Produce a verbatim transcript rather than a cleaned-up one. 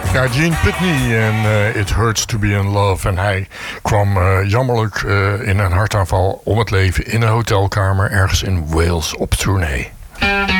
Ja, Gene Pitney en uh, It Hurts to Be in Love. En hij kwam uh, jammerlijk uh, in een hartaanval om het leven in een hotelkamer ergens in Wales op tournee.